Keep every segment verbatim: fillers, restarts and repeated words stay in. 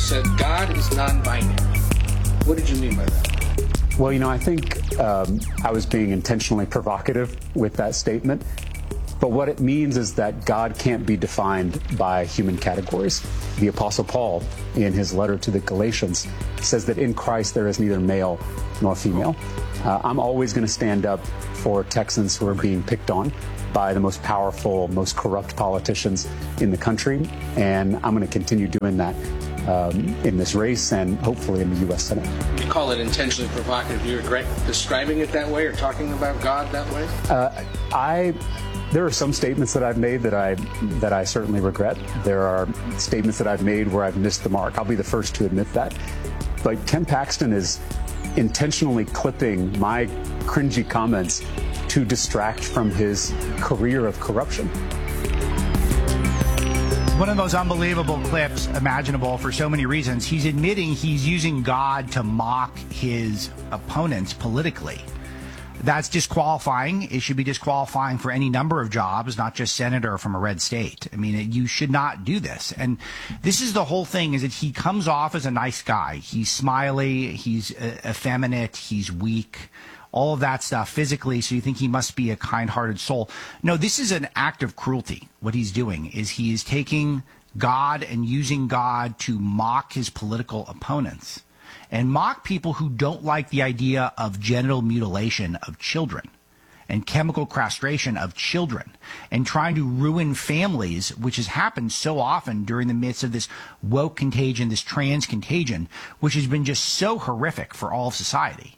said God is non-binary. What did you mean by that? Well, you know, I think um, I was being intentionally provocative with that statement. But what it means is that God can't be defined by human categories. The Apostle Paul, in his letter to the Galatians, says that in Christ there is neither male nor female. Uh, I'm always going to stand up for Texans who are being picked on by the most powerful, most corrupt politicians in the country, and I'm going to continue doing that um, in this race and hopefully in the U S Senate. You call it intentionally provocative. Do you regret describing it that way or talking about God that way? Uh, I... There are some statements that I've made that I that I certainly regret. There are statements that I've made where I've missed the mark. I'll be the first to admit that. But Ken Paxton is intentionally clipping my cringy comments to distract from his career of corruption. One of the most unbelievable clips imaginable for so many reasons. He's admitting he's using God to mock his opponents politically. That's disqualifying. It should be disqualifying for any number of jobs, not just senator from a red state. I mean, you should not do this. And this is the whole thing, is that he comes off as a nice guy. He's smiley, he's effeminate, he's weak, all of that stuff physically, so you think he must be a kind-hearted soul. No, this is an act of cruelty. What he's doing is he is taking God and using God to mock his political opponents and mock people who don't like the idea of genital mutilation of children and chemical castration of children and trying to ruin families, which has happened so often during the midst of this woke contagion, this trans contagion, which has been just so horrific for all of society.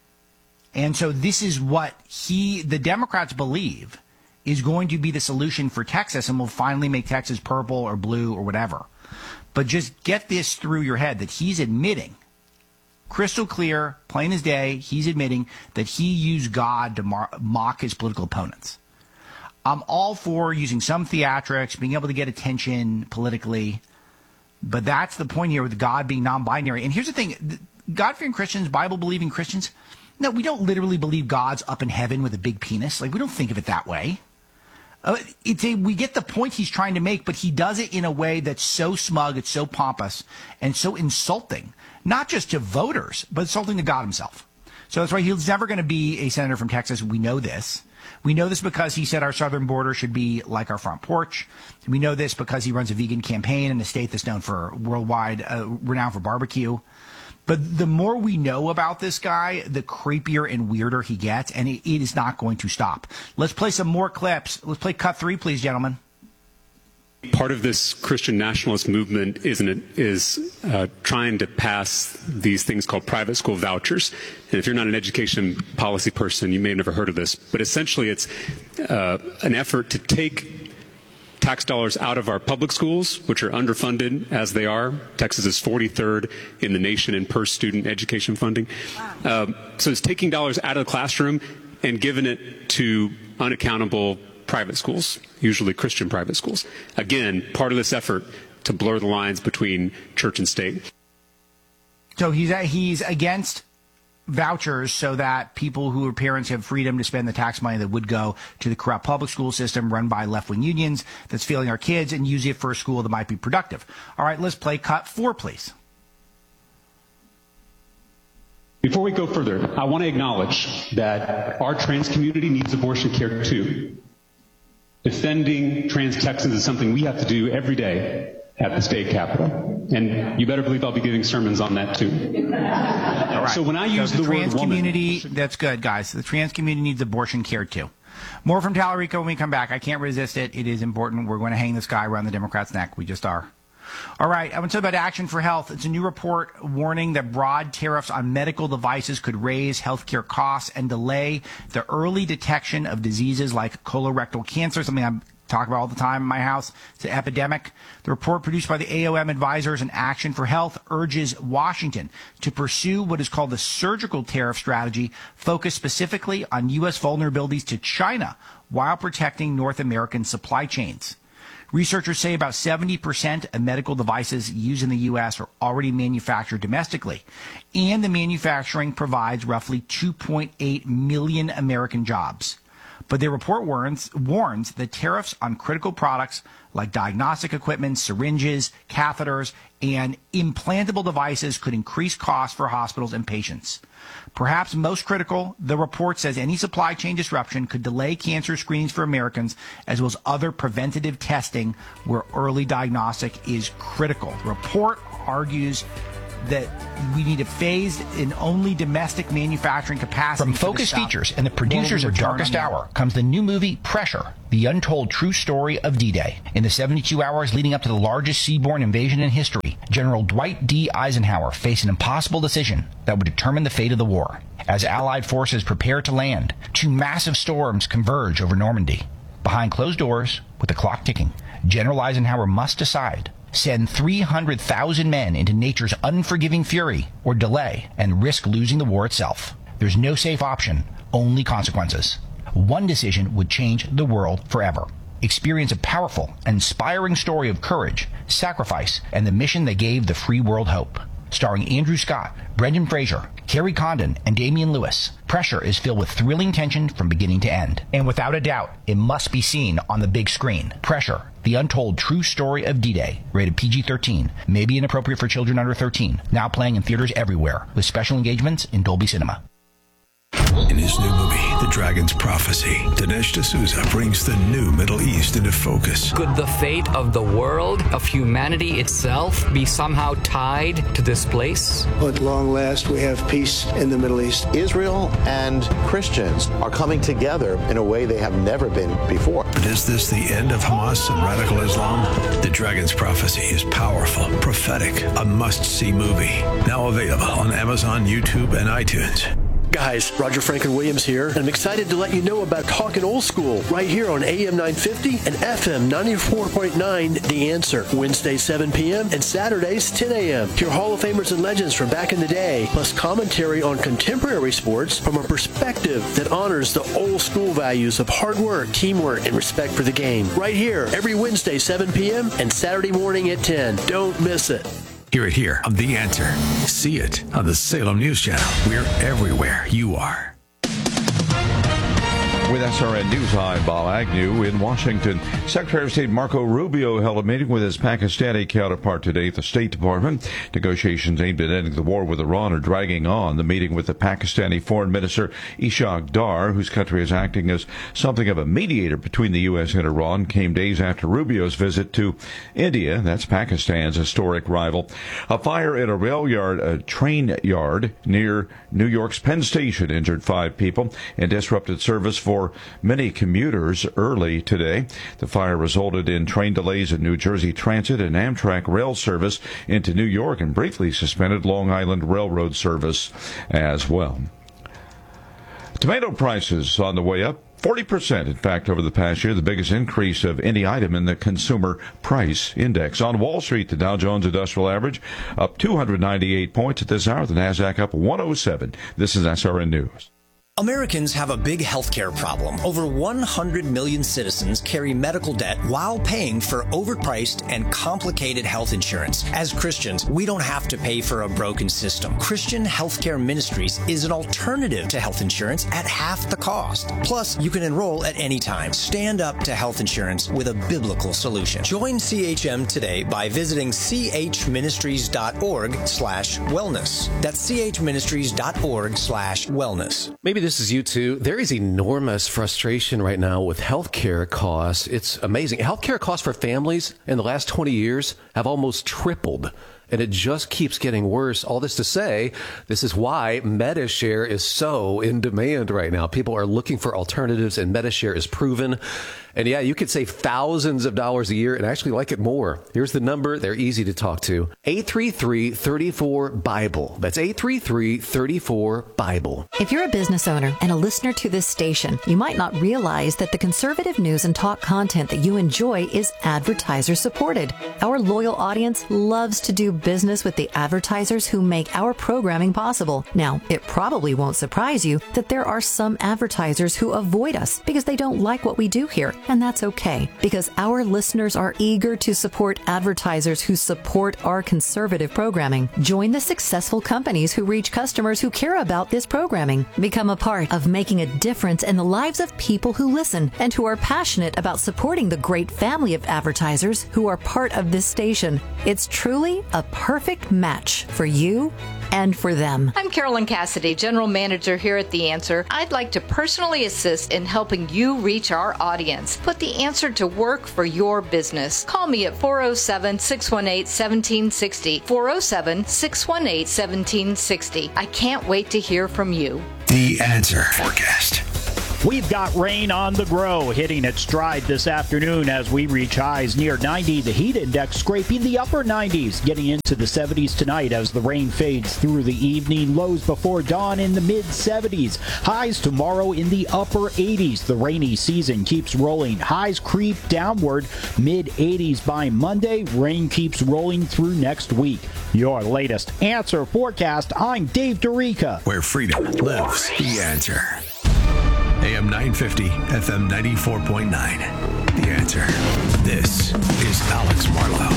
And so this is what he, the Democrats believe is going to be the solution for Texas and will finally make Texas purple or blue or whatever. But just get this through your head that he's admitting, crystal clear, plain as day, he's admitting that he used God to mar- mock his political opponents. I'm all for using some theatrics, being able to get attention politically, but that's the point here with God being non-binary. And here's the thing, God-fearing Christians, Bible-believing Christians, no, we don't literally believe God's up in heaven with a big penis. Like, we don't think of it that way. Uh, it's a, we get the point he's trying to make, but he does it in a way that's so smug, it's so pompous, and so insulting, not just to voters, but insulting to God himself. So that's why he's never going to be a senator from Texas. We know this. We know this because he said our southern border should be like our front porch. We know this because he runs a vegan campaign in a state that's known for worldwide, uh, renowned for barbecue. But the more we know about this guy, the creepier and weirder he gets, and it, it is not going to stop. Let's play some more clips. Let's play cut three, please, gentlemen. Part of this Christian nationalist movement, isn't it, is uh, trying to pass these things called private school vouchers. And if you're not an education policy person, you may have never heard of this. But essentially, it's uh, an effort to take tax dollars out of our public schools, which are underfunded as they are. Texas is forty-third in the nation in per student education funding. Wow. Um, so it's taking dollars out of the classroom and giving it to unaccountable private schools, usually Christian private schools. Again, part of this effort to blur the lines between church and state. So he's he's against vouchers so that people who are parents have freedom to spend the tax money that would go to the corrupt public school system run by left-wing unions that's failing our kids and use it for a school that might be productive. All right, let's play cut four, please. Before we go further, I want to acknowledge that our trans community needs abortion care too. Defending trans Texans is something we have to do every day at the state capitol. And you better believe I'll be giving sermons on that too. All right. So when I use so the, the, the trans word woman, community, that's good, guys. The trans community needs abortion care too. More from Tallarico when we come back. I can't resist it. It is important. We're going to hang this guy around the Democrats' neck. We just are. All right, I want to talk about Action for Health. It's a new report warning that broad tariffs on medical devices could raise healthcare costs and delay the early detection of diseases like colorectal cancer, something I'm talk about all the time in my house. It's an epidemic. The report produced by the A O M Advisors and Action for Health urges Washington to pursue what is called the surgical tariff strategy, focused specifically on U S vulnerabilities to China while protecting North American supply chains. Researchers say about seventy percent of medical devices used in the U S are already manufactured domestically, and the manufacturing provides roughly two point eight million American jobs. But their report warns, warns that tariffs on critical products like diagnostic equipment, syringes, catheters, and implantable devices could increase costs for hospitals and patients. Perhaps most critical, the report says any supply chain disruption could delay cancer screenings for Americans, as well as other preventative testing where early diagnostic is critical. The report argues that we need to phase in only domestic manufacturing capacity. From Focus Features and the producers of Darkest Hour comes the new movie Pressure, the untold true story of D-Day. In the seventy-two hours leading up to the largest seaborne invasion in history, General Dwight D. Eisenhower faced an impossible decision that would determine the fate of the war. As Allied forces prepare to land, two massive storms converge over Normandy. Behind closed doors, with the clock ticking, General Eisenhower must decide: send three hundred thousand men into nature's unforgiving fury, or delay and risk losing the war itself. There's no safe option, only consequences. One decision would change the world forever. Experience a powerful, inspiring story of courage, sacrifice, and the mission that gave the free world hope. Starring Andrew Scott, Brendan Fraser, Kerry Condon, and Damian Lewis, Pressure is filled with thrilling tension from beginning to end. And without a doubt, it must be seen on the big screen. Pressure, the untold true story of D-Day, rated P G thirteen, may be inappropriate for children under thirteen, now playing in theaters everywhere, with special engagements in Dolby Cinema. In his new movie, The Dragon's Prophecy, Dinesh D'Souza brings the new Middle East into focus. Could the fate of the world, of humanity itself, be somehow tied to this place? At long last, we have peace in the Middle East. Israel and Christians are coming together in a way they have never been before. But is this the end of Hamas and radical Islam? The Dragon's Prophecy is powerful, prophetic, a must-see movie. Now available on Amazon, YouTube, and iTunes. Guys, Roger Franklin-Williams here, and I'm excited to let you know about Talkin' Old School right here on A M nine fifty and F M ninety-four point nine The Answer. Wednesdays seven p.m. and Saturdays ten a.m. Hear Hall of Famers and legends from back in the day, plus commentary on contemporary sports from a perspective that honors the old school values of hard work, teamwork, and respect for the game. Right here, every Wednesday seven p.m. and Saturday morning at ten. Don't miss it. Hear it here on The Answer. See it on the Salem News Channel. We're everywhere you are. With S R N News, I'm Bob Agnew in Washington. Secretary of State Marco Rubio held a meeting with his Pakistani counterpart today at the State Department. Negotiations aimed at ending the war with Iran are dragging on. The meeting with the Pakistani Foreign Minister Ishaq Dar, whose country is acting as something of a mediator between the U S and Iran, came days after Rubio's visit to India. That's Pakistan's historic rival. A fire in a rail yard, a train yard near New York's Penn Station injured five people and disrupted service for many commuters early today. The fire resulted in train delays in New Jersey Transit and Amtrak rail service into New York and briefly suspended Long Island Railroad service as well. Tomato prices on the way up. forty percent, in fact, over the past year, the biggest increase of any item in the Consumer Price Index. On Wall Street, the Dow Jones Industrial Average up two hundred ninety-eight points at this hour. The NASDAQ up one oh seven. This is S R N News. Americans have a big healthcare problem. Over one hundred million citizens carry medical debt while paying for overpriced and complicated health insurance. As Christians, we don't have to pay for a broken system. Christian Healthcare Ministries is an alternative to health insurance at half the cost. Plus, you can enroll at any time. Stand up to health insurance with a biblical solution. Join C H M today by visiting chministries.org slash wellness. That's chministries.org slash wellness. Maybe this is you too. There is enormous frustration right now with healthcare costs. It's amazing. Healthcare costs for families in the last twenty years have almost tripled. And it just keeps getting worse. All this to say, this is why Medi-Share is so in demand right now. People are looking for alternatives, and Medi-Share is proven. And yeah, you could save thousands of dollars a year and actually like it more. Here's the number. They're easy to talk to. eight three three, three four, BIBLE. That's eight three three, three four, BIBLE. If you're a business owner and a listener to this station, you might not realize that the conservative news and talk content that you enjoy is advertiser supported. Our loyal audience loves to do business with the advertisers who make our programming possible. Now, it probably won't surprise you that there are some advertisers who avoid us because they don't like what we do here. And that's okay, because our listeners are eager to support advertisers who support our conservative programming. Join the successful companies who reach customers who care about this programming. Become a part of making a difference in the lives of people who listen and who are passionate about supporting the great family of advertisers who are part of this station. It's truly a perfect match for you and for them. I'm Carolyn Cassidy, General Manager here at The Answer. I'd like to personally assist in helping you reach our audience. Put The Answer to work for your business. Call me at four oh seven, six one eight, one seven six oh, four oh seven, six one eight, one seven six oh. I can't wait to hear from you. The Answer Forecast. We've got rain on the grow hitting its stride this afternoon as we reach highs near ninety. The heat index scraping the upper nineties, getting into the seventies tonight as the rain fades through the evening. Lows before dawn in the mid seventies. Highs tomorrow in the upper eighties. The rainy season keeps rolling. Highs creep downward, mid eighties by Monday. Rain keeps rolling through next week. Your latest Answer forecast. I'm Dave Dorica. Where freedom lives. The Answer. A M nine fifty, F M ninety-four point nine. The Answer. This is Alex Marlow.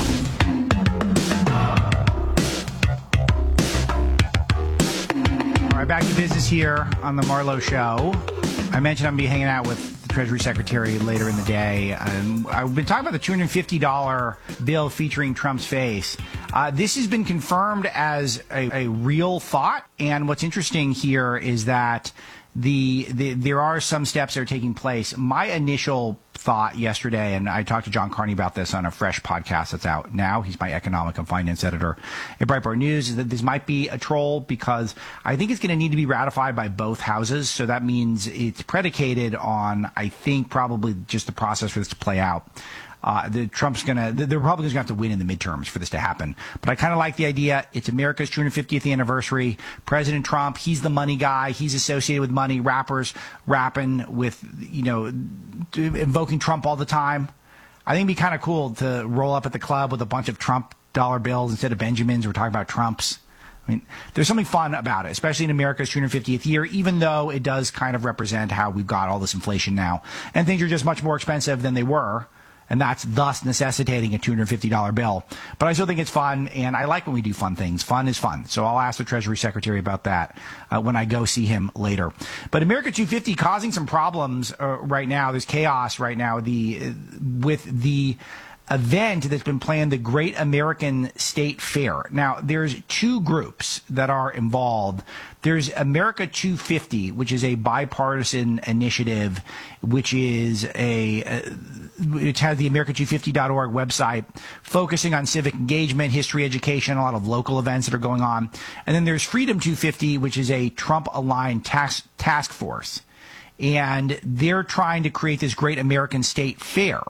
All right, back to business here on the Marlow Show. I mentioned I'm going to be hanging out with the Treasury Secretary later in the day. Um, I've been talking about the two hundred fifty dollars bill featuring Trump's face. Uh, this has been confirmed as a, a real thought, and what's interesting here is that The, the there are some steps that are taking place. My initial thought yesterday, and I talked to John Carney about this on a fresh podcast that's out now. He's my economic and finance editor at Breitbart News, is that this might be a troll because I think it's going to need to be ratified by both houses. So that means it's predicated on, I think, probably just the process for this to play out. Uh, the Trump's gonna, the, the Republicans are gonna have to win in the midterms for this to happen. But I kind of like the idea. It's America's two hundred fiftieth anniversary. President Trump, he's the money guy. He's associated with money. Rappers rapping with, you know, invoking Trump all the time. I think it'd be kind of cool to roll up at the club with a bunch of Trump dollar bills instead of Benjamins. We're talking about Trumps. I mean, there's something fun about it, especially in America's two hundred fiftieth year, even though it does kind of represent how we've got all this inflation now. And things are just much more expensive than they were. And that's thus necessitating a two hundred fifty dollars bill. But I still think it's fun, and I like when we do fun things. Fun is fun. So I'll ask the Treasury Secretary about that uh, when I go see him later. But America two fifty causing some problems uh, right now. There's chaos right now the uh, with the event that's been planned, the Great American State Fair. Now, there's two groups that are involved. There's America two fifty, which is a bipartisan initiative, which is a, uh, which has the America two fifty dot org website focusing on civic engagement, history education, a lot of local events that are going on. And then there's Freedom two fifty, which is a Trump-aligned task, task force. And they're trying to create this Great American State Fair.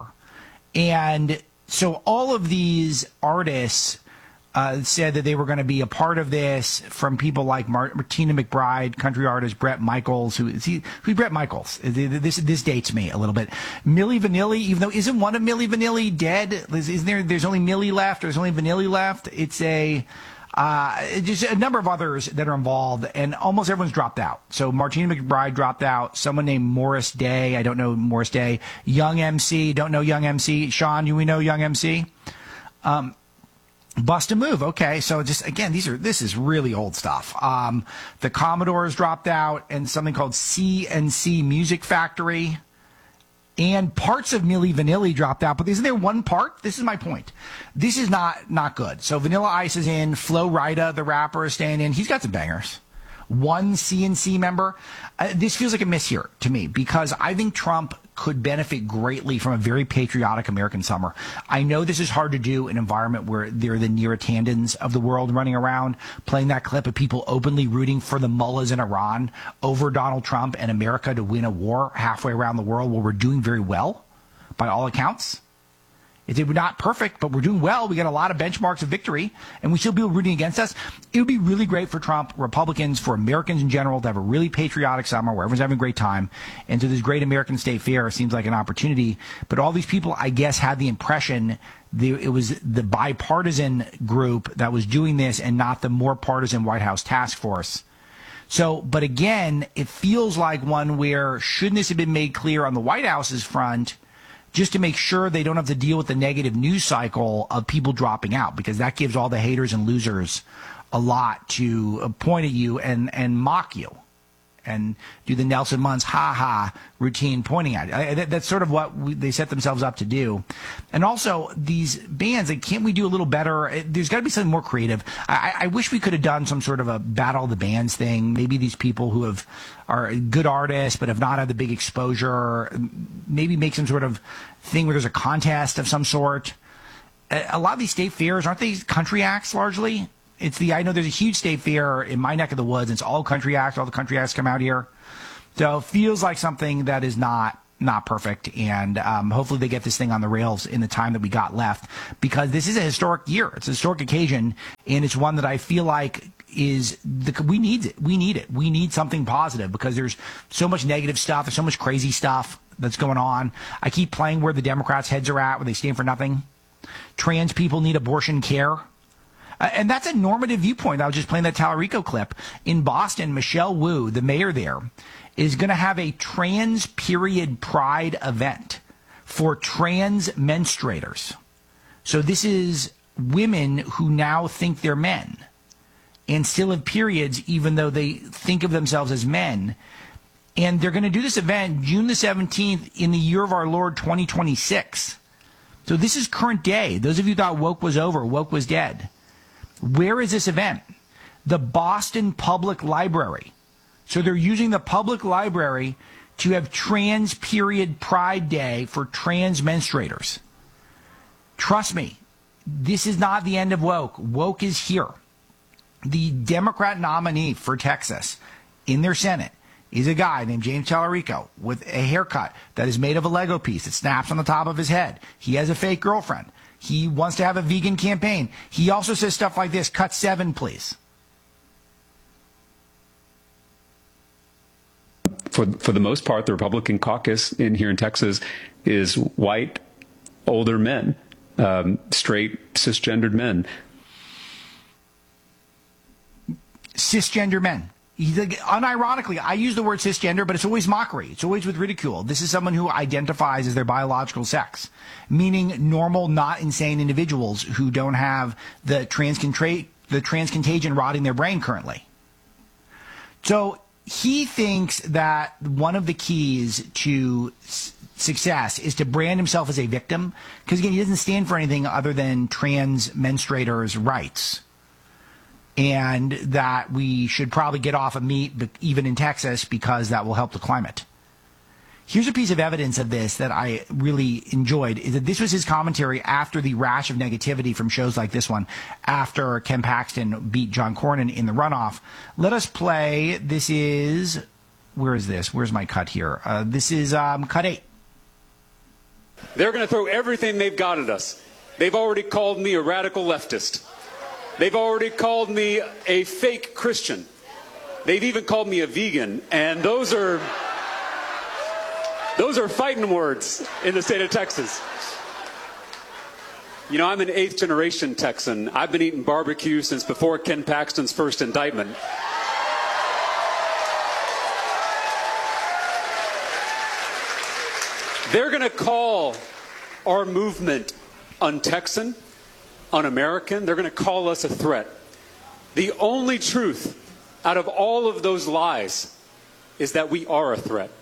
And so all of these artists uh, said that they were going to be a part of this, from people like Mar- Martina McBride, country artist Bret Michaels, who is he, who's Bret Michaels? This this dates me a little bit. Milli Vanilli, even though isn't one of Milli Vanilli dead? Isn't there? There's only Milli left. There's only Vanilli left. It's a uh, just a number of others that are involved, and almost everyone's dropped out. So Martina McBride dropped out. Someone named Morris Day, I don't know Morris Day. Young M C, don't know Young M C. Sean, you we know Young M C. Um, Bust a Move. Okay, so just again, these are this is really old stuff. Um, the Commodores dropped out, and something called C N C Music Factory, and parts of Milli Vanilli dropped out. But isn't there one part? This is my point. This is not not good. So Vanilla Ice is in. Flo Rida, the rapper, is staying in. He's got some bangers. One C N C member. Uh, this feels like a miss here to me, because I think Trump could benefit greatly from a very patriotic American summer. I know this is hard to do in an environment where there are the Neera Tandons of the world running around playing that clip of people openly rooting for the mullahs in Iran over Donald Trump and America to win a war halfway around the world, where we're doing very well by all accounts. It's we're not perfect, but we're doing well. We got a lot of benchmarks of victory, and we still be rooting against us. It would be really great for Trump, Republicans, for Americans in general to have a really patriotic summer where everyone's having a great time. And so this great American state fair seems like an opportunity. But all these people, I guess, had the impression the, it was the bipartisan group that was doing this and not the more partisan White House task force. So, but again, it feels like one where shouldn't this have been made clear on the White House's front, just to make sure they don't have to deal with the negative news cycle of people dropping out, because that gives all the haters and losers a lot to point at you and, and mock you and do the Nelson Muntz ha-ha routine pointing at you. That, that's sort of what we, they set themselves up to do. And also, these bands, like, can't we do a little better? There's got to be something more creative. I, I wish we could have done some sort of a battle of the bands thing. Maybe these people who have are good artists but have not had the big exposure, maybe make some sort of thing where there's a contest of some sort. A lot of these state fairs, aren't they country acts largely? It's the I know there's a huge state fair in my neck of the woods. And it's all country acts. All the country acts come out here. So it feels like something that is not not perfect. And um, hopefully they get this thing on the rails in the time that we got left, because this is a historic year. It's a historic occasion. And it's one that I feel like is the, we need it. We need it. We need something positive, because there's so much negative stuff. There's so much crazy stuff that's going on. I keep playing where the Democrats' heads are at, where they stand for nothing. Trans people need abortion care. Uh, and that's a normative viewpoint. I was just playing that Tallarico clip. In Boston, Michelle Wu, the mayor there, is going to have a trans period pride event for trans menstruators. So this is women who now think they're men and still have periods even though they think of themselves as men. And they're going to do this event June the seventeenth in the year of our Lord twenty twenty-six. So this is current day. Those of you who thought woke was over, woke was dead. Where is this event? The Boston Public Library. So they're using the public library to have Trans Period Pride Day for trans menstruators. Trust me, this is not the end of woke. Woke is here. The Democrat nominee for Texas in their Senate is a guy named James Tallarico with a haircut that is made of a Lego piece that snaps on the top of his head. He has a fake girlfriend. He wants to have a vegan campaign. He also says stuff like this: cut seven, please. For for the most part, the Republican caucus in here in Texas is white, older men, um, straight, cisgendered men. Cisgender men. He's like, unironically, I use the word cisgender, but it's always mockery. It's always with ridicule. This is someone who identifies as their biological sex, meaning normal, not insane individuals who don't have the trans the trans contagion rotting their brain currently. So he thinks that one of the keys to s- success is to brand himself as a victim, because again, he doesn't stand for anything other than trans menstruators' rights. And that we should probably get off of meat, even in Texas, because that will help the climate. Here's a piece of evidence of this that I really enjoyed, is that this was his commentary after the rash of negativity from shows like this one, after Ken Paxton beat John Cornyn in the runoff. Let us play, this is, where is this? Where's my cut here? Uh, this is um, cut eight. They're going to throw everything they've got at us. They've already called me a radical leftist. They've already called me a fake Christian. They've even called me a vegan, and those are those are fighting words in the state of Texas. You know, I'm an eighth generation Texan. I've been eating barbecue since before Ken Paxton's first indictment. They're going to call our movement un-Texan, un-American. They're going to call us a threat. The only truth out of all of those lies is that we are a threat.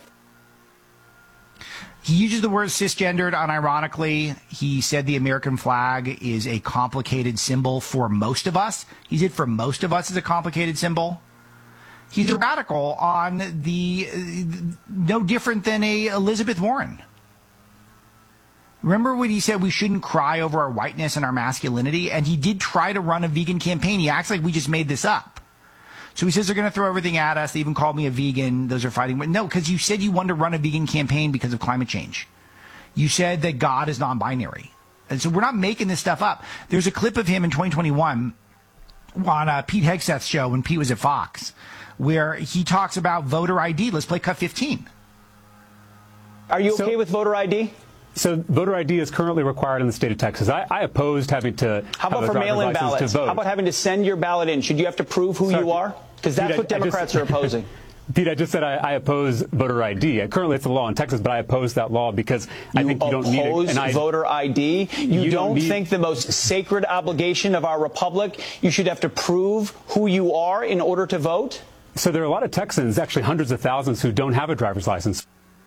He uses the word cisgendered unironically. He said the American flag is a complicated symbol for most of us. He said for most of us is a complicated symbol. He's a radical on the, uh, no different than a Elizabeth Warren. Remember when he said we shouldn't cry over our whiteness and our masculinity? And he did try to run a vegan campaign. He acts like we just made this up. So he says they're going to throw everything at us. They even called me a vegan. Those are fighting. No, because you said you wanted to run a vegan campaign because of climate change. You said that God is non-binary. And so we're not making this stuff up. There's a clip of him in twenty twenty-one on uh, Pete Hegseth's show when Pete was at Fox, where he talks about voter I D. Let's play cut fifteen. Are you okay so, with voter I D? So voter I D is currently required in the state of Texas. I, I opposed having to How about have for a mail-in ballots? How about having to send your ballot in? Should you have to prove who Sorry, you are? Because that's Pete, what I, Democrats I just, are opposing. Pete, I just said I, I oppose voter I D. Currently, it's a law in Texas, but I oppose that law because I you think you don't need oppose an I D. voter I D. You, you don't, don't need, think the most sacred obligation of our republic, you should have to prove who you are in order to vote? So there are a lot of Texans, actually hundreds of thousands, who don't have a driver's license.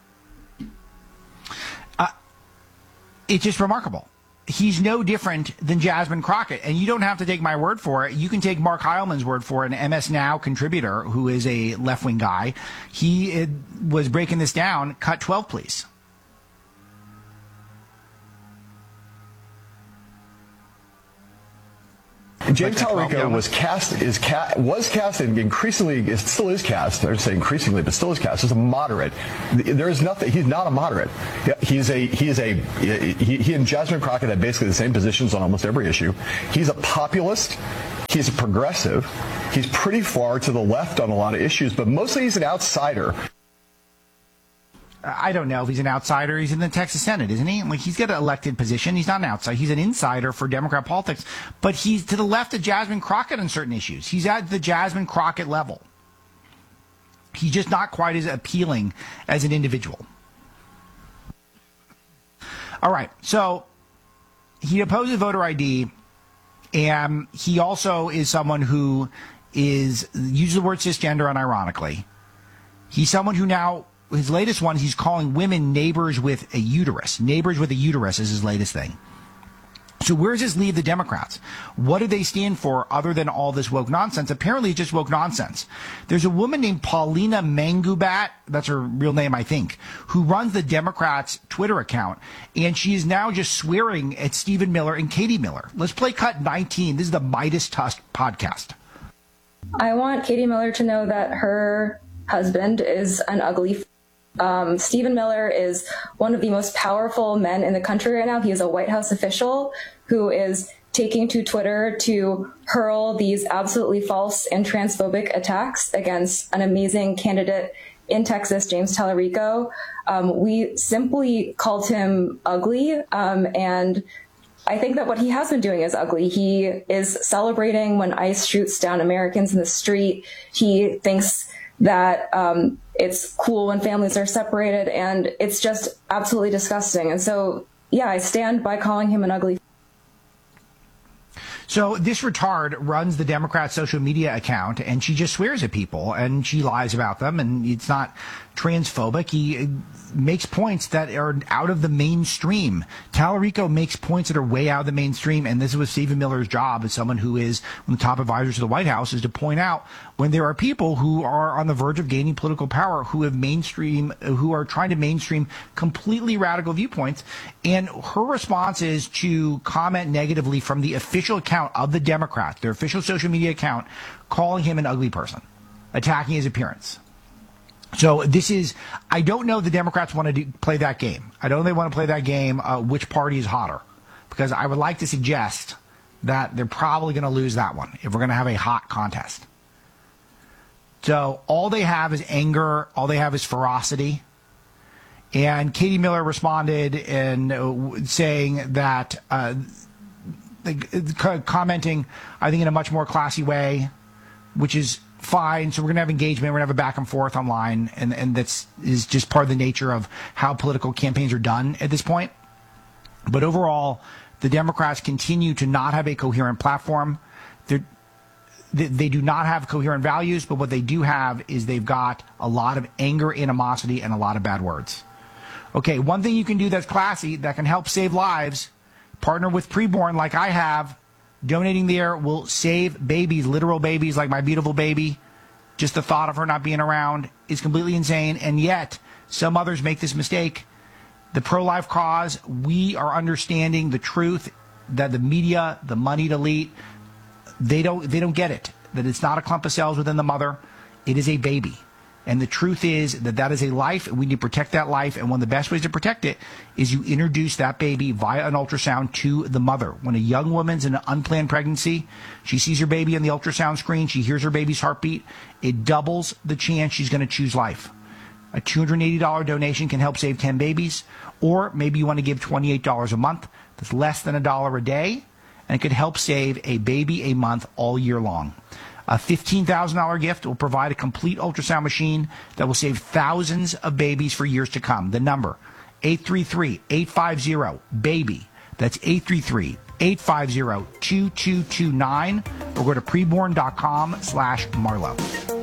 Uh, it's just remarkable. He's no different than Jasmine Crockett. And you don't have to take my word for it. You can take Mark Heilman's word for it, an M S Now contributor who is a left-wing guy. He it, was breaking this down. Cut twelve, please. James Tallarico was cast is cast was cast and increasingly it still is cast. I say increasingly, but still is cast as a moderate. There is nothing. He's not a moderate. He's a he is a he, he and Jasmine Crockett have basically the same positions on almost every issue. He's a populist. He's a progressive. He's pretty far to the left on a lot of issues, but mostly he's an outsider. I don't know if he's an outsider. He's in the Texas Senate, isn't he? Like, he's got an elected position. He's not an outsider. He's an insider for Democrat politics. But he's to the left of Jasmine Crockett on certain issues. He's at the Jasmine Crockett level. He's just not quite as appealing as an individual. All right. So he opposes voter I D, and he also is someone who is uses the word cisgender unironically. He's someone who now... His latest one, he's calling women neighbors with a uterus. Neighbors with a uterus is his latest thing. So where does this leave the Democrats? What do they stand for other than all this woke nonsense? Apparently it's just woke nonsense. There's a woman named Paulina Mangubat, that's her real name, I think, who runs the Democrats' Twitter account, and she is now just swearing at Stephen Miller and Katie Miller. Let's play cut nineteen. This is the Midas Tusk podcast. I want Katie Miller to know that her husband is an ugly f- Um, Stephen Miller is one of the most powerful men in the country right now. He is a White House official who is taking to Twitter to hurl these absolutely false and transphobic attacks against an amazing candidate in Texas, James Tallarico. Um, we simply called him ugly, um, and I think that what he has been doing is ugly. He is celebrating when ICE shoots down Americans in the street. He thinks that um, it's cool when families are separated, and it's just absolutely disgusting. And so, yeah, I stand by calling him an ugly. So this retard runs the Democrat social media account, and she just swears at people, and she lies about them, and it's not transphobic. He makes points that are out of the mainstream. Tallarico makes points that are way out of the mainstream, and this was Stephen Miller's job as someone who is one of the top advisors to the White House, is to point out when there are people who are on the verge of gaining political power who have mainstream, who are trying to mainstream completely radical viewpoints. And her response is to comment negatively from the official account of the Democrats, their official social media account, calling him an ugly person, attacking his appearance. So this is, I don't know if the Democrats want to do, play that game. I don't know if they want to play that game, uh, which party is hotter, because I would like to suggest that they're probably going to lose that one if we're going to have a hot contest. So all they have is anger, all they have is ferocity. And Katie Miller responded in uh, saying that, uh, the, commenting, I think, in a much more classy way, which is fine. So we're going to have engagement. We're going to have a back and forth online. And, and that's is just part of the nature of how political campaigns are done at this point. But overall, the Democrats continue to not have a coherent platform. They're, they, they do not have coherent values, but what they do have is they've got a lot of anger, animosity, and a lot of bad words. Okay, one thing you can do that's classy, that can help save lives, partner with Preborn like I have. Donating there will save babies, literal babies like my beautiful baby. Just the thought of her not being around is completely insane. And yet, some others make this mistake. The pro-life cause, we are understanding the truth that the media, the moneyed elite, they don't they don't get it. That it's not a clump of cells within the mother. It is a baby. And the truth is that that is a life, and we need to protect that life. And one of the best ways to protect it is you introduce that baby via an ultrasound to the mother. When a young woman's in an unplanned pregnancy, she sees her baby on the ultrasound screen, she hears her baby's heartbeat, it doubles the chance she's going to choose life. A two hundred eighty dollars donation can help save ten babies, or maybe you want to give twenty-eight dollars a month. That's less than a dollar a day, and it could help save a baby a month all year long. A fifteen thousand dollars gift will provide a complete ultrasound machine that will save thousands of babies for years to come. The number, eight three three, eight five zero, BABY. That's eight three three, eight five zero, two two two nine, or go to preborn.com slash Marlowe.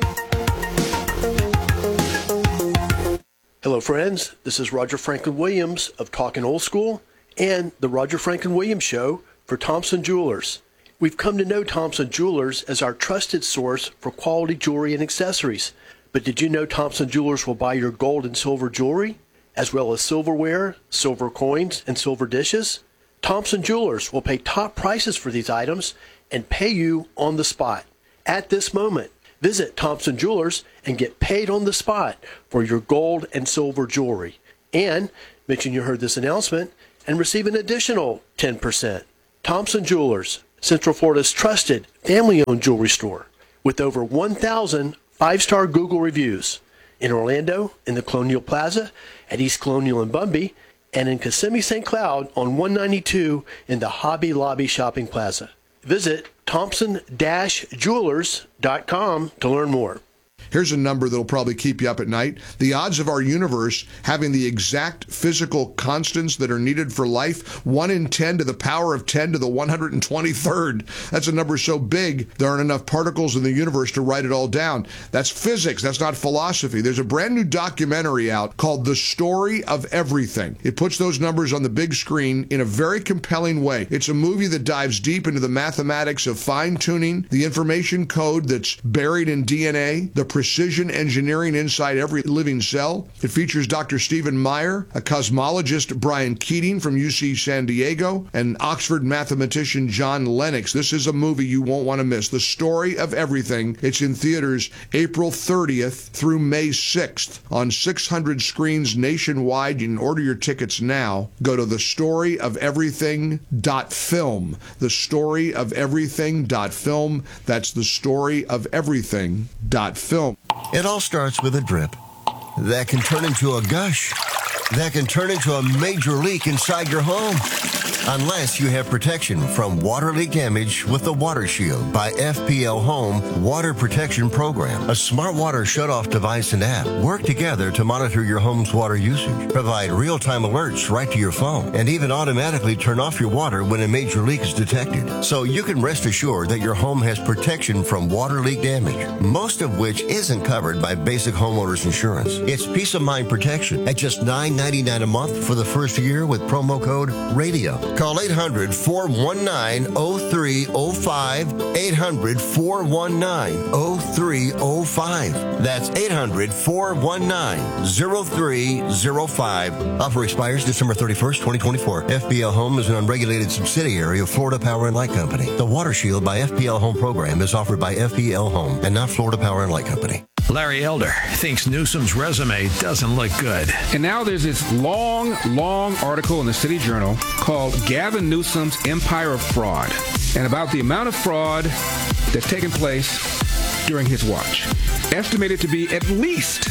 Hello, friends. This is Roger Franklin Williams of Talkin' Old School and the Roger Franklin Williams Show for Thompson Jewelers. We've come to know Thompson Jewelers as our trusted source for quality jewelry and accessories. But did you know Thompson Jewelers will buy your gold and silver jewelry, as well as silverware, silver coins, and silver dishes? Thompson Jewelers will pay top prices for these items and pay you on the spot. At this moment, visit Thompson Jewelers and get paid on the spot for your gold and silver jewelry. And mention you heard this announcement and receive an additional ten percent. Thompson Jewelers, Central Florida's trusted family-owned jewelry store with over one thousand five-star Google reviews. In Orlando, in the Colonial Plaza, at East Colonial and Bumby, and in Kissimmee Saint Cloud on one ninety-two in the Hobby Lobby Shopping Plaza. Visit Thompson Jewelers dot com to learn more. Here's a number that'll probably keep you up at night. The odds of our universe having the exact physical constants that are needed for life, one in ten to the power of ten to the one hundred twenty-third. That's a number so big, there aren't enough particles in the universe to write it all down. That's physics. That's not philosophy. There's a brand new documentary out called The Story of Everything. It puts those numbers on the big screen in a very compelling way. It's a movie that dives deep into the mathematics of fine-tuning, the information code that's buried in D N A, the precision engineering inside every living cell. It features Doctor Stephen Meyer, a cosmologist Brian Keating from U C San Diego, and Oxford mathematician John Lennox. This is a movie you won't want to miss. The Story of Everything. It's in theaters April thirtieth through May sixth on six hundred screens nationwide. You can order your tickets now. Go to the story of everything dot film. the story of everything dot film. That's the story of everything dot film. It all starts with a drip that can turn into a gush, that can turn into a major leak inside your home. Unless you have protection from water leak damage with the Water Shield by F P L Home Water Protection Program. A smart water shutoff device and app work together to monitor your home's water usage, provide real-time alerts right to your phone, and even automatically turn off your water when a major leak is detected. So you can rest assured that your home has protection from water leak damage, most of which isn't covered by basic homeowners insurance. It's peace of mind protection at just nine ninety-nine a month for the first year with promo code RADIO. Call eight hundred, four one nine, oh three oh five, eight hundred, four one nine, oh three oh five. That's eight hundred, four one nine, oh three oh five. Offer expires December thirty-first, twenty twenty-four. F P L Home is an unregulated subsidiary of Florida Power and Light Company. The Water Shield by F P L Home program is offered by F P L Home and not Florida Power and Light Company. Larry Elder thinks Newsom's resume doesn't look good. And now there's this long, long article in the City Journal called Gavin Newsom's Empire of Fraud, and about the amount of fraud that's taken place during his watch. Estimated to be at least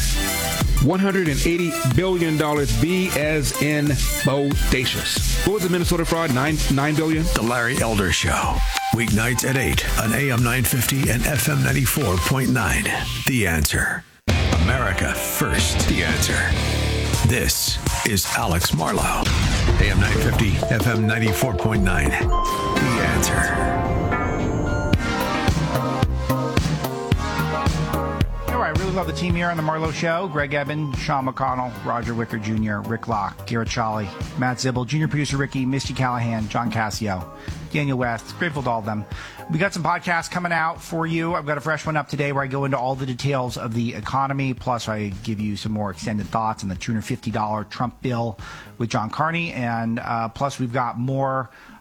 one hundred eighty billion dollars, B as in bodacious. What was the Minnesota fraud? Nine, nine billion? The Larry Elder Show. Weeknights at eight on A M nine fifty and F M ninety-four point nine. The Answer. America first. The Answer. This is Alex Marlowe. A M nine fifty, F M ninety-four point nine. The Answer. I really love the team here on the Marlowe Show. Greg Eben, Sean McConnell, Roger Wicker Junior, Rick Locke, Garrett Cholly, Matt Zibble, Junior Producer Ricky, Misty Callahan, John Cassio, Daniel West. Grateful to all of them. We got some podcasts coming out for you. I've got a fresh one up today where I go into all the details of the economy, plus I give you some more extended thoughts on the two hundred fifty dollars Trump bill with John Carney, and uh, plus we've got more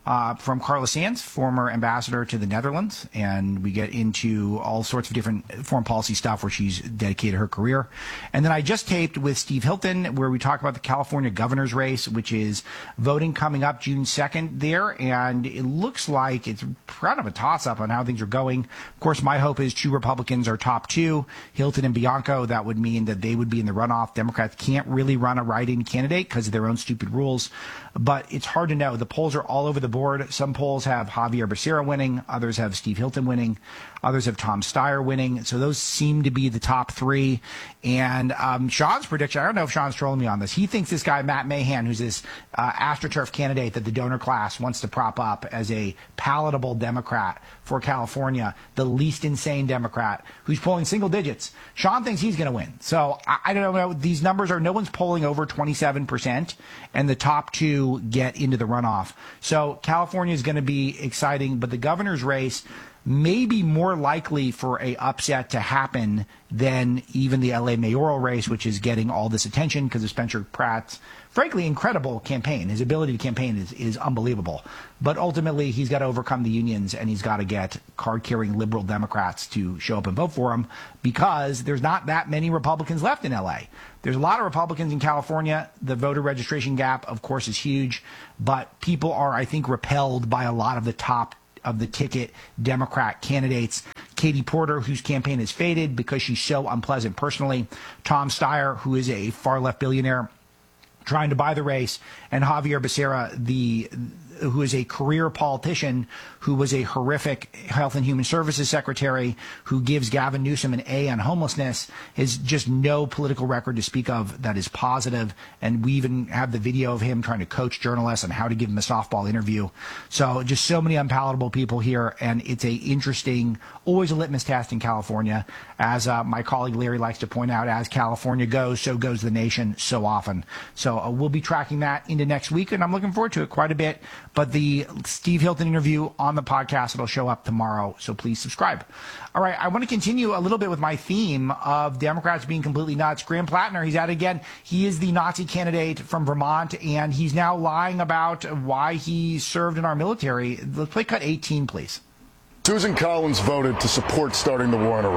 uh, from Carla Sands, former ambassador to the Netherlands, and we get into all sorts of different foreign policy stuff where she's dedicated her career. And then I just taped with Steve Hilton, where we talk about the California governor's race, which is voting coming up June second there, and it looks like it's kind of a toss-up on how things are going. Of course, my hope is two Republicans are top two, Hilton and Bianco. That would mean that they would be in the runoff. Democrats can't really run a write-in candidate because of their own stupid rules, but it's hard to know. The polls are all over the board. Some polls have Javier Becerra winning, others have Steve Hilton winning, others have Tom Steyer winning. So those seem to be the top three. And um, Sean's prediction, I don't know if Sean's trolling me on this. He thinks this guy, Matt Mahan, who's this uh, AstroTurf candidate that the donor class wants to prop up as a palatable Democrat for California, the least insane Democrat, who's polling single digits. Sean thinks he's going to win. So I, I don't know. These numbers are, no one's polling over twenty-seven percent, and the top two get into the runoff. So California is going to be exciting, but the governor's race may be more likely for a upset to happen than even the L A mayoral race, which is getting all this attention because of Spencer Pratt's, frankly, incredible campaign. His ability to campaign is, is unbelievable. But ultimately, he's got to overcome the unions, and he's got to get card-carrying liberal Democrats to show up and vote for him, because there's not that many Republicans left in L A. There's a lot of Republicans in California. The voter registration gap, of course, is huge. But people are, I think, repelled by a lot of the top of the ticket Democrat candidates. Katie Porter, whose campaign has faded because she's so unpleasant personally. Tom Steyer, who is a far-left billionaire trying to buy the race. And Javier Becerra, the who is a career politician who was a horrific Health and Human Services secretary who gives Gavin Newsom an A on homelessness, has just no political record to speak of that is positive. And we even have the video of him trying to coach journalists on how to give him a softball interview. So just so many unpalatable people here. And it's a interesting, always a litmus test in California. As uh, my colleague Larry likes to point out, as California goes, so goes the nation so often. So uh, we'll be tracking that into next week, and I'm looking forward to it quite a bit. But the Steve Hilton interview on the podcast, it'll show up tomorrow, so please subscribe. All right, I want to continue a little bit with my theme of Democrats being completely nuts. Graham Plattner, he's out again. He is the Nazi candidate from Vermont, and he's now lying about why he served in our military. Let's play cut eighteen, please. Susan Collins voted to support starting the war in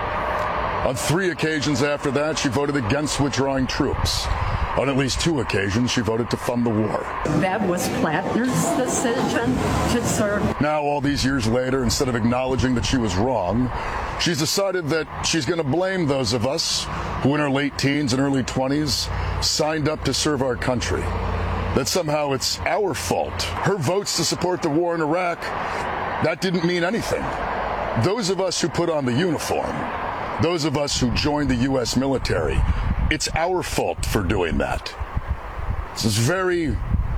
Iraq. On three occasions after that, she voted against withdrawing troops. On at least two occasions, she voted to fund the war. That was Plattner's decision to serve. Now, all these years later, instead of acknowledging that she was wrong, she's decided that she's going to blame those of us who in our late teens and early twenties signed up to serve our country. That somehow it's our fault. Her votes to support the war in Iraq, that didn't mean anything. Those of us who put on the uniform, those of us who joined the U S military, it's our fault for doing that. This is very,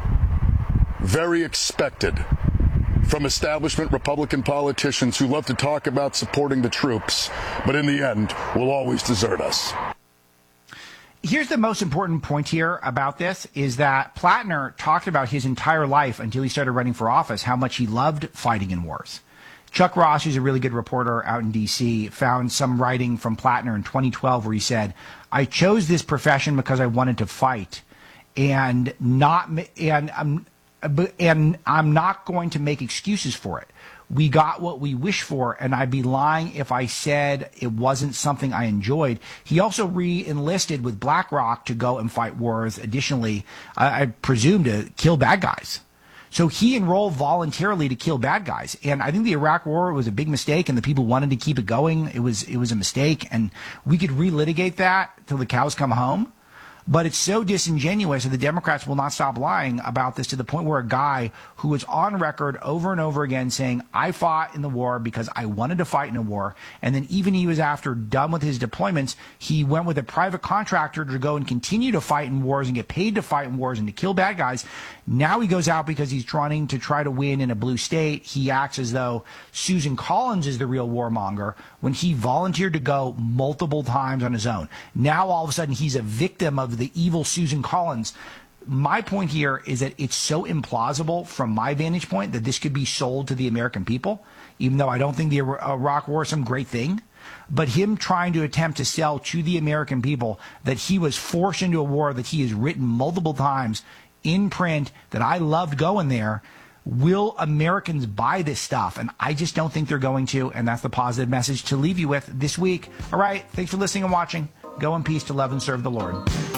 very expected from establishment Republican politicians who love to talk about supporting the troops, but in the end will always desert us. Here's the most important point here about this is that Plattner talked about his entire life until he started running for office, how much he loved fighting in wars. Chuck Ross, who's a really good reporter out in D C, found some writing from Plattner in twenty twelve where he said, I chose this profession because I wanted to fight, and not and I'm and I'm not going to make excuses for it. We got what we wish for, and I'd be lying if I said it wasn't something I enjoyed. He also re-enlisted with BlackRock to go and fight wars, additionally, I, I presume to kill bad guys. So he enrolled voluntarily to kill bad guys. And I think the Iraq War was a big mistake, and the people wanted to keep it going. It was it was a mistake, and we could relitigate that till the cows come home. But it's so disingenuous that the Democrats will not stop lying about this, to the point where a guy who was on record over and over again saying, I fought in the war because I wanted to fight in a war. And then even he was after done with his deployments, he went with a private contractor to go and continue to fight in wars and get paid to fight in wars and to kill bad guys. Now he goes out because he's trying to try to win in a blue state. He acts as though Susan Collins is the real warmonger when he volunteered to go multiple times on his own. Now all of a sudden he's a victim of the evil Susan Collins. My point here is that it's so implausible from my vantage point that this could be sold to the American people, even though I don't think the Iraq War is some great thing. But him trying to attempt to sell to the American people that he was forced into a war that he has written multiple times in print, that I loved going there, Will Americans buy this stuff? And I just don't think they're going to, and that's the positive message to leave you with this week. All right, thanks for listening and watching. Go in peace to love and serve the Lord.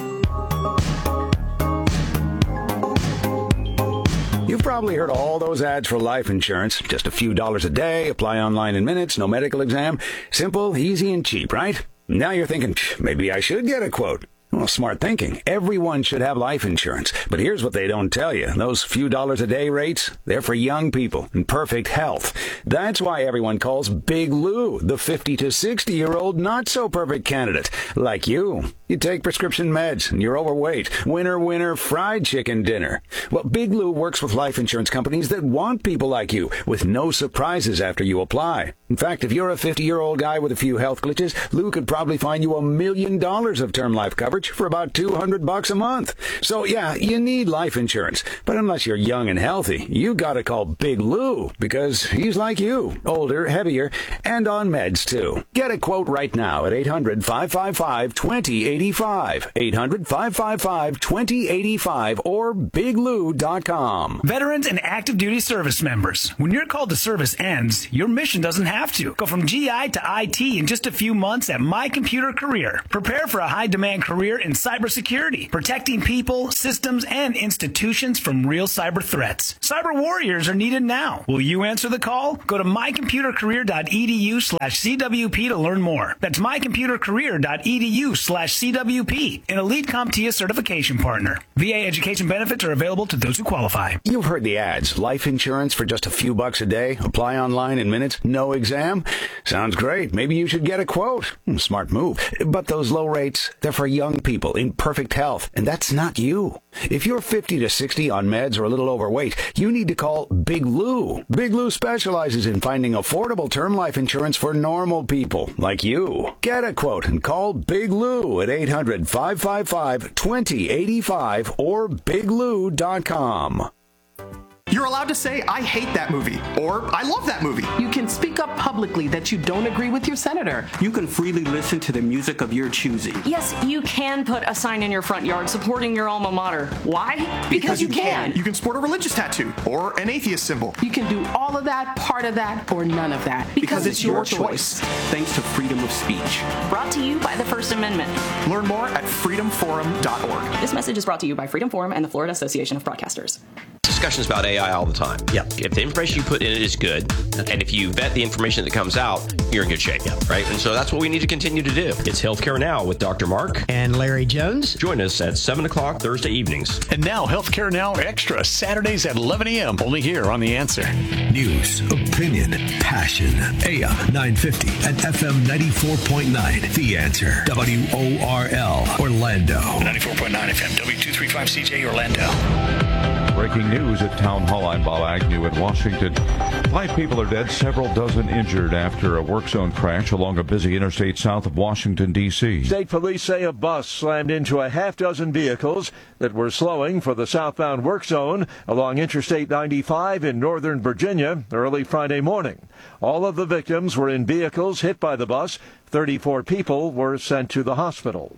You've probably heard all those ads for life insurance. Just a few dollars a day, apply online in minutes, no medical exam. Simple, easy, and cheap, right? Now you're thinking, maybe I should get a quote. Well, smart thinking. Everyone should have life insurance. But here's what they don't tell you. Those few dollars a day rates, they're for young people in perfect health. That's why everyone calls Big Lou the fifty to sixty-year-old not-so-perfect candidate. Like you. You take prescription meds and you're overweight. Winner, winner, fried chicken dinner. Well, Big Lou works with life insurance companies that want people like you with no surprises after you apply. In fact, if you're a fifty-year-old guy with a few health glitches, Lou could probably find you a million dollars of term life coverage for about two hundred bucks a month. So yeah, you need life insurance. But unless you're young and healthy, you gotta call Big Lou because he's like you, older, heavier, and on meds too. Get a quote right now at eight hundred, five five five, two zero eight five. eight hundred, five five five, two zero eight five or big lou dot com. Veterans and active duty service members. When your call to service ends, your mission doesn't have to. Go from G I to I T in just a few months at My Computer Career. Prepare for a high-demand career in cybersecurity, protecting people, systems, and institutions from real cyber threats. Cyber warriors are needed now. Will you answer the call? Go to my computer career dot e d u slash c w p to learn more. That's my computer career dot e d u slash c w p, an elite CompTIA certification partner. V A education benefits are available to those who qualify. You've heard the ads. Life insurance for just a few bucks a day. Apply online in minutes. No exam. Sounds great. Maybe you should get a quote. Smart move. But those low rates, they're for young people in perfect health, and that's not you. If you're fifty to sixty on meds or a little overweight, you need to call Big Lou. Big Lou specializes in finding affordable term life insurance for normal people like you. Get a quote and call Big Lou at eight hundred, five five five, two zero eight five or big lou dot com. You're allowed to say, I hate that movie, or I love that movie. You can speak up publicly that you don't agree with your senator. You can freely listen to the music of your choosing. Yes, you can put a sign in your front yard supporting your alma mater. Why? Because, because you, you can. can. You can sport a religious tattoo, or an atheist symbol. You can do all of that, part of that, or none of that. Because, because it's, it's your, your choice. choice. Thanks to freedom of speech. Brought to you by the First Amendment. Learn more at freedom forum dot org. This message is brought to you by Freedom Forum and the Florida Association of Broadcasters. Discussions about A I all the time. Yeah. If the information you put in it is good, and if you vet the information that comes out, you're in good shape. Yeah. Right? And so that's what we need to continue to do. It's Healthcare Now with Doctor Mark and Larry Jones. Join us at seven o'clock Thursday evenings. And now Healthcare Now Extra, Saturdays at eleven a.m. Only here on The Answer. News, opinion, passion. A M nine fifty and F M ninety-four point nine. The Answer. W O R L, Orlando. ninety-four point nine F M, W two thirty-five C J, Orlando. Breaking news at Town Hall. I'm Bob Agnew in Washington. Five people are dead, several dozen injured after a work zone crash along a busy interstate south of Washington, D C State police say a bus slammed into a half dozen vehicles that were slowing for the southbound work zone along Interstate ninety-five in northern Virginia early Friday morning. All of the victims were in vehicles hit by the bus. thirty-four people were sent to the hospital.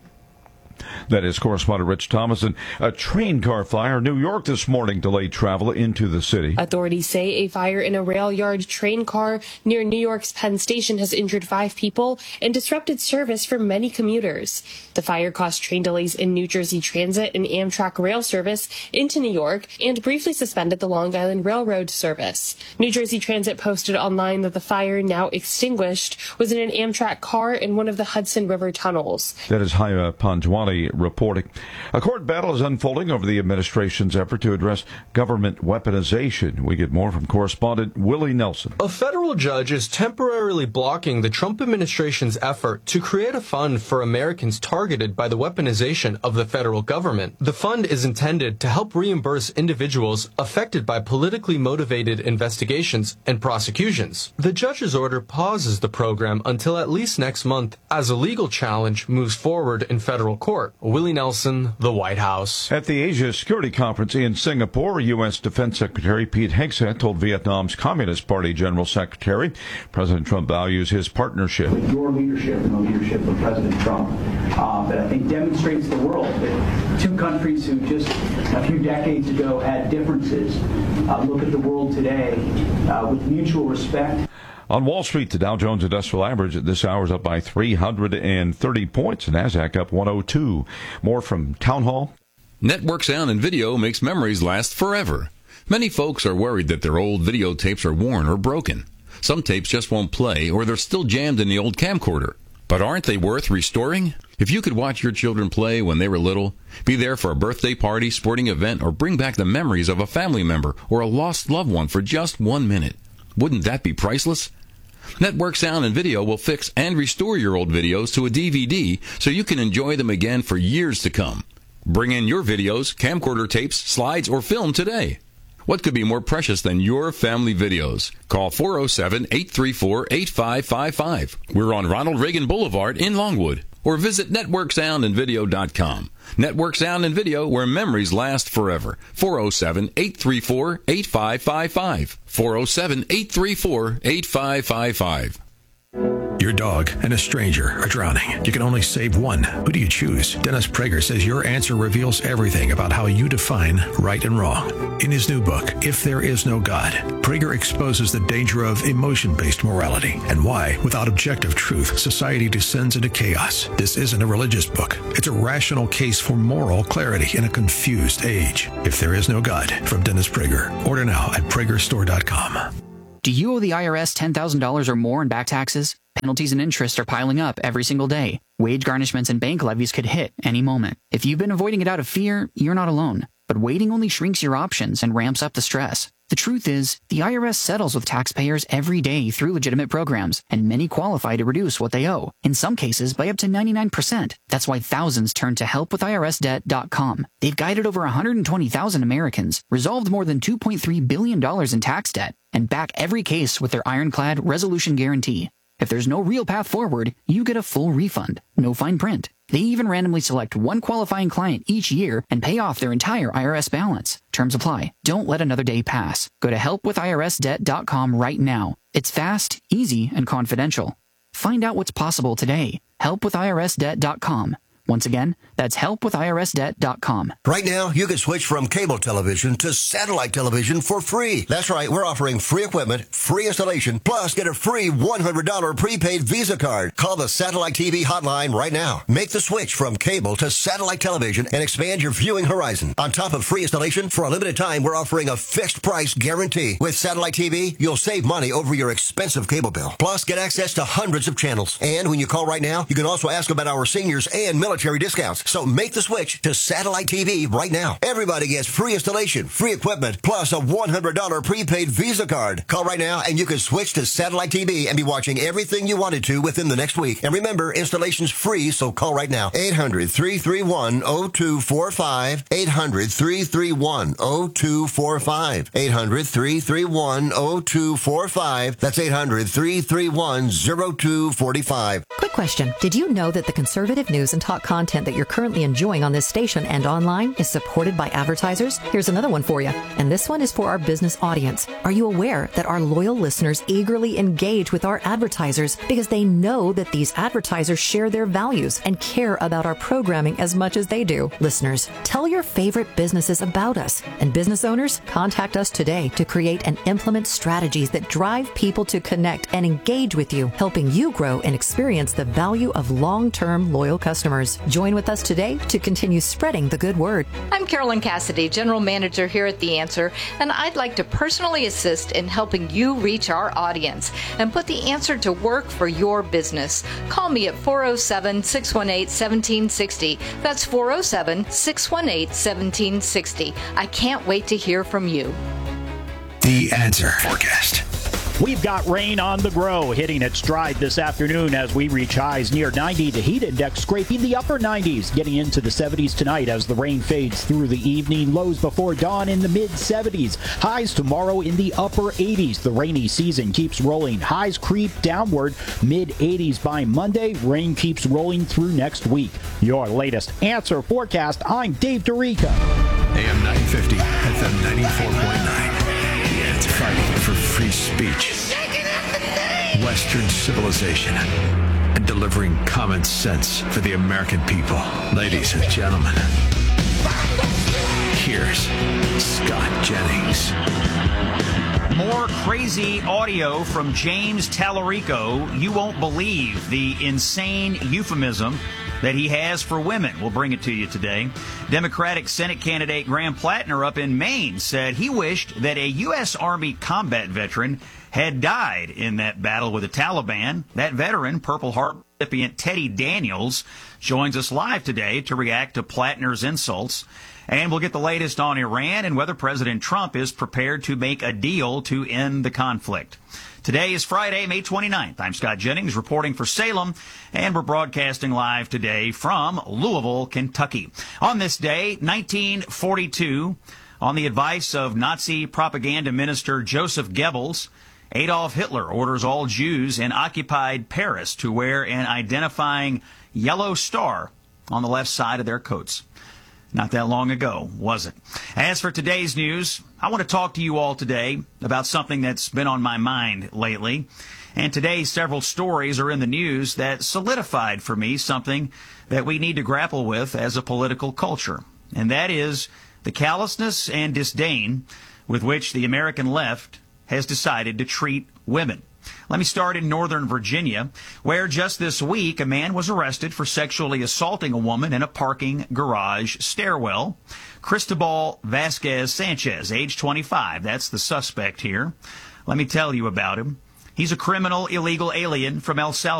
That is correspondent Rich Thomason. A train car fire in New York this morning delayed travel into the city. Authorities say a fire in a rail yard train car near New York's Penn Station has injured five people and disrupted service for many commuters. The fire caused train delays in New Jersey Transit and Amtrak rail service into New York and briefly suspended the Long Island Railroad service. New Jersey Transit posted online that the fire, now extinguished, was in an Amtrak car in one of the Hudson River tunnels. That is Haya Panjwani reporting. A court battle is unfolding over the administration's effort to address government weaponization. We get more from correspondent Willie Nelson. A federal judge is temporarily blocking the Trump administration's effort to create a fund for Americans targeted by the weaponization of the federal government. The fund is intended to help reimburse individuals affected by politically motivated investigations and prosecutions. The judge's order pauses the program until at least next month as a legal challenge moves forward in federal court. report. Willie Nelson, The White House. At the Asia Security Conference in Singapore, U S. Defense Secretary Pete Hegseth told Vietnam's Communist Party General Secretary President Trump values his partnership. With your leadership and the leadership of President Trump, uh, that I think demonstrates the world that two countries who just a few decades ago had differences uh, look at the world today uh, with mutual respect. On Wall Street, the Dow Jones Industrial Average at this hour is up by three hundred thirty points, and NASDAQ up one oh two. More from Town Hall. Network Sound and Video makes memories last forever. Many folks are worried that their old videotapes are worn or broken. Some tapes just won't play, or they're still jammed in the old camcorder. But aren't they worth restoring? If you could watch your children play when they were little, be there for a birthday party, sporting event, or bring back the memories of a family member or a lost loved one for just one minute, wouldn't that be priceless? Network Sound and Video will fix and restore your old videos to a D V D so you can enjoy them again for years to come. Bring in your videos, camcorder tapes, slides, or film today. What could be more precious than your family videos? Call four oh seven, eight three four, eight five five five. We're on Ronald Reagan Boulevard in Longwood. Or visit network sound and video dot com. Network Sound and Video, where memories last forever. four oh seven, eight three four, eight five five five. four oh seven, eight three four, eight five five five. Your dog and a stranger are drowning. You can only save one. Who do you choose? Dennis Prager says your answer reveals everything about how you define right and wrong. In his new book, If There Is No God, Prager exposes the danger of emotion-based morality and why, without objective truth, society descends into chaos. This isn't a religious book. It's a rational case for moral clarity in a confused age. If There Is No God, from Dennis Prager. Order now at prager store dot com. Do you owe the I R S ten thousand dollars or more in back taxes? Penalties and interest are piling up every single day. Wage garnishments and bank levies could hit any moment. If you've been avoiding it out of fear, you're not alone. But waiting only shrinks your options and ramps up the stress. The truth is, the I R S settles with taxpayers every day through legitimate programs, and many qualify to reduce what they owe, in some cases by up to ninety-nine percent. That's why thousands turn to help with I R S debt dot com. They've guided over one hundred twenty thousand Americans, resolved more than two point three billion dollars in tax debt, and back every case with their ironclad resolution guarantee. If there's no real path forward, you get a full refund, no fine print. They even randomly select one qualifying client each year and pay off their entire I R S balance. Terms apply. Don't let another day pass. Go to help with I R S debt dot com right now. It's fast, easy, and confidential. Find out what's possible today. help with I R S debt dot com. Once again, that's help with I R S debt dot com. Right now, you can switch from cable television to satellite television for free. That's right, we're offering free equipment, free installation, plus get a free one hundred dollars prepaid Visa card. Call the Satellite T V hotline right now. Make the switch from cable to satellite television and expand your viewing horizon. On top of free installation, for a limited time, we're offering a fixed price guarantee. With Satellite T V, you'll save money over your expensive cable bill. Plus, get access to hundreds of channels. And when you call right now, you can also ask about our seniors and military military discounts. So make the switch to Satellite T V right now. Everybody gets free installation, free equipment, plus a one hundred dollars prepaid Visa card. Call right now and you can switch to Satellite T V and be watching everything you wanted to within the next week. And remember, installation's free, so call right now. eight hundred, three three one, zero two four five. eight hundred, three three one, zero two four five. eight hundred, three three one, zero two four five. That's eight hundred, three three one, zero two four five. Quick question. Did you know that the conservative news and talk content that you're currently enjoying on this station and online is supported by advertisers? Here's another one for you. And this one is for our business audience. Are you aware that our loyal listeners eagerly engage with our advertisers because they know that these advertisers share their values and care about our programming as much as they do? Listeners, tell your favorite businesses about us. And business owners, contact us today to create and implement strategies that drive people to connect and engage with you, helping you grow and experience the value of long-term loyal customers. Join with us today to continue spreading the good word. I'm Carolyn Cassidy, General Manager here at The Answer, and I'd like to personally assist in helping you reach our audience and put The Answer to work for your business. Call me at four oh seven, six one eight, one seven six oh. That's four oh seven, six one eight, one seven six oh. I can't wait to hear from you. The Answer Forecast. We've got rain on the grow hitting its stride this afternoon as we reach highs near ninety. The heat index scraping the upper nineties, getting into the seventies tonight as the rain fades through the evening. Lows before dawn in the mid seventies. Highs tomorrow in the upper eighties. The rainy season keeps rolling. Highs creep downward, mid eighties by Monday. Rain keeps rolling through next week. Your latest Answer forecast. I'm Dave DeRica. A M nine fifty, F M ninety-four point nine. The Answer. Fighting for free speech, Western civilization, and delivering common sense for the American people. Ladies and gentlemen, here's Scott Jennings. More crazy audio from James Tallarico. You won't believe the insane euphemism that he has for women. We'll bring it to you today. Democratic Senate candidate Graham Plattner up in Maine said he wished that a U S Army combat veteran had died in that battle with the Taliban. That veteran, Purple Heart recipient Teddy Daniels, joins us live today to react to Plattner's insults. And we'll get the latest on Iran and whether President Trump is prepared to make a deal to end the conflict. Today is Friday, May twenty-ninth. I'm Scott Jennings reporting for Salem, and we're broadcasting live today from Louisville, Kentucky. On this day, nineteen forty-two, on the advice of Nazi propaganda minister Joseph Goebbels, Adolf Hitler orders all Jews in occupied Paris to wear an identifying yellow star on the left side of their coats. Not that long ago, was it? As for today's news, I want to talk to you all today about something that's been on my mind lately. And today, several stories are in the news that solidified for me something that we need to grapple with as a political culture. And that is the callousness and disdain with which the American left has decided to treat women. Let me start in Northern Virginia, where just this week a man was arrested for sexually assaulting a woman in a parking garage stairwell. Cristobal Vasquez Sanchez, age twenty-five, that's the suspect here. Let me tell you about him. He's a criminal illegal alien from El Salvador.